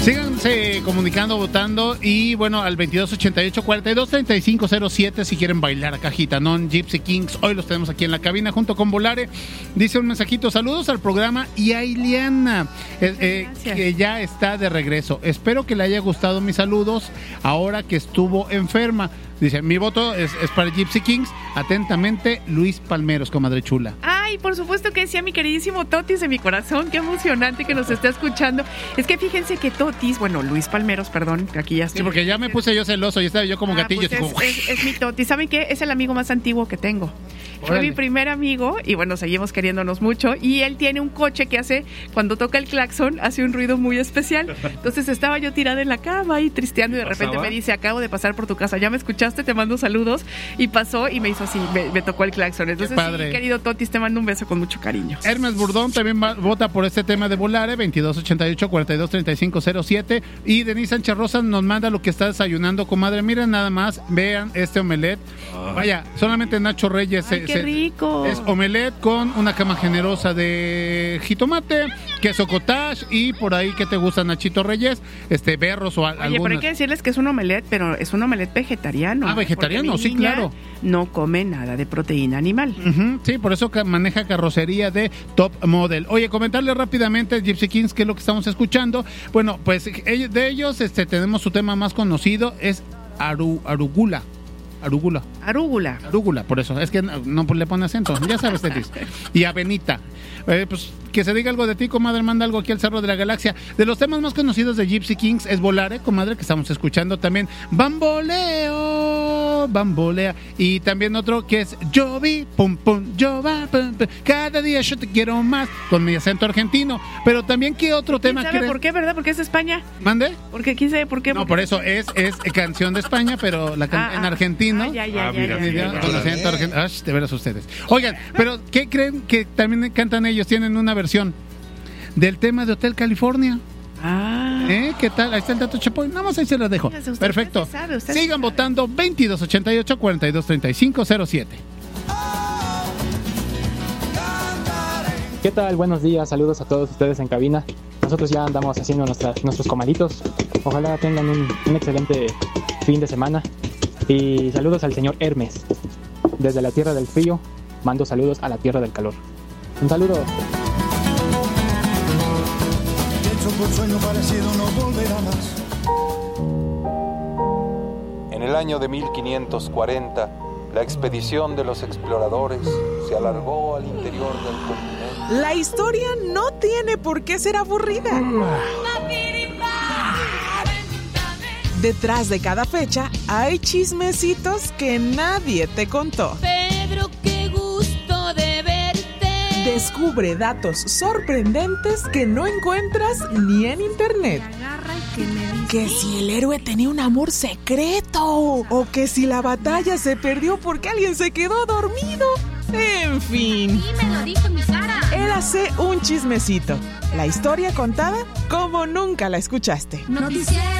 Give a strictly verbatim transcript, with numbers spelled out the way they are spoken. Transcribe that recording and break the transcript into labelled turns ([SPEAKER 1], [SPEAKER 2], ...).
[SPEAKER 1] Síganse comunicando, votando y bueno, al veintidós ochenta y ocho, cuarenta y dos, treinta y cinco cero siete si quieren bailar acá Gitanón, Gypsy Kings. Hoy los tenemos aquí en la cabina junto con Volare. Dice un mensajito, saludos al programa y a Ileana, eh, eh, que ya está de regreso. Espero que le haya gustado mis saludos ahora que estuvo enferma. Dice, mi voto es, es para Gypsy Kings. Atentamente, Luis Palmeros, comadre chula.
[SPEAKER 2] Ay, por supuesto que sí, a mi queridísimo Totis de mi corazón. Qué emocionante que nos esté escuchando. Es que fíjense que Totis, bueno, Luis Palmeros, perdón, que aquí ya estoy.
[SPEAKER 1] Sí, porque ya me puse yo celoso y estaba yo como ah, gatillo.
[SPEAKER 2] Pues
[SPEAKER 1] es,
[SPEAKER 2] como... es, es mi Totis. ¿Saben qué? Es el amigo más antiguo que tengo. Órale. Fue mi primer amigo y bueno, seguimos queriéndonos mucho. Y él tiene un coche que hace, cuando toca el claxon, hace un ruido muy especial. Entonces estaba yo tirada en la cama y tristeando y de repente me dice, acabo de pasar por tu casa, ¿ya me escuchaste? Te mando saludos. Y pasó y me hizo así, me, me tocó el claxon. Entonces, sí, querido Totis, te mando un beso con mucho cariño.
[SPEAKER 1] Hermes Burdón también va, vota por este tema de Volare, veintidós ochenta y ocho, cuarenta y dos, treinta y cinco cero siete. Y Denise Sánchez Rosa nos manda lo que está desayunando, comadre. Miren nada más, vean este omelette. Oh. Vaya, solamente Nacho Reyes.
[SPEAKER 2] Ay, se, qué rico.
[SPEAKER 1] Es omelette con una cama generosa de jitomate, queso cottage y por ahí, ¿qué te gusta, Nachito Reyes? Este, berros o alguna.
[SPEAKER 2] Oye, pero hay que decirles que es un omelette, pero es un omelette vegetariano.
[SPEAKER 1] Ah, vegetariano, sí, claro.
[SPEAKER 2] No come nada de proteína animal.
[SPEAKER 1] Uh-huh, sí, por eso maneja carrocería de top model. Oye, comentarle rápidamente, Gypsy Kings, qué es lo que estamos escuchando. Bueno, pues de ellos este, tenemos su tema más conocido, es Aru, Arugula. Arúgula.
[SPEAKER 2] Arúgula.
[SPEAKER 1] Arúgula, por eso. Es que no, no le pone acento. Ya sabes, Tetis. Y Avenita. Eh, pues que se diga algo de ti, comadre. Manda algo aquí al Cerro de la Galaxia. De los temas más conocidos de Gypsy Kings es Volare, comadre, que estamos escuchando también. Bamboleo, bambolea. Y también otro que es Yo vi, pum, pum, yo va, pum, pum. Cada día yo te quiero más, con mi acento argentino. Pero también, ¿qué otro tema
[SPEAKER 2] ¿Quién sabe
[SPEAKER 1] crees?
[SPEAKER 2] por qué, verdad? Porque es de España.
[SPEAKER 1] ¿Mande?
[SPEAKER 2] Porque quién sabe por qué.
[SPEAKER 1] No, por eso es, es canción de España, pero la can- ah, en argentino.
[SPEAKER 2] Ah, ya, ya,
[SPEAKER 3] ah,
[SPEAKER 2] ya,
[SPEAKER 3] mira,
[SPEAKER 2] ya, ya,
[SPEAKER 3] mira,
[SPEAKER 1] Con acento argentino. Ay, de veras ustedes. Oigan, pero ¿qué creen que también cantan ellos? Tienen una versión del tema de Hotel California.
[SPEAKER 2] Ah.
[SPEAKER 1] ¿Eh? ¿Qué tal? Ahí está el dato Chapoy. Nada más ahí se los dejo.
[SPEAKER 2] Usted, usted,
[SPEAKER 1] Perfecto.
[SPEAKER 2] usted sabe, usted
[SPEAKER 1] Sigan
[SPEAKER 2] sabe.
[SPEAKER 1] votando veintidós ochenta y ocho, cuarenta y dos, treinta y cinco cero siete.
[SPEAKER 4] ¿Qué tal? Buenos días, saludos a todos ustedes en cabina. Nosotros ya andamos haciendo nuestras, nuestros comalitos. Ojalá tengan un, un excelente fin de semana. Y saludos al señor Hermes. Desde la tierra del frío, mando saludos a la tierra del calor. Un saludo.
[SPEAKER 5] Por sueño parecido no volverá más.
[SPEAKER 6] En el año de mil quinientos cuarenta, la expedición de los exploradores se alargó al interior del continente.
[SPEAKER 7] La historia no tiene por qué ser aburrida. Detrás de cada fecha hay chismecitos que nadie te contó.
[SPEAKER 8] Pedro, qué gusto de verte.
[SPEAKER 7] Descubre datos sorprendentes que no encuentras ni en internet. Que si el héroe tenía un amor secreto, o que si la batalla se perdió porque alguien se quedó dormido. En fin.
[SPEAKER 8] Sí, me lo dijo en mi cara.
[SPEAKER 7] Érase un chismecito. La historia contada como nunca la escuchaste.
[SPEAKER 8] Noticiero.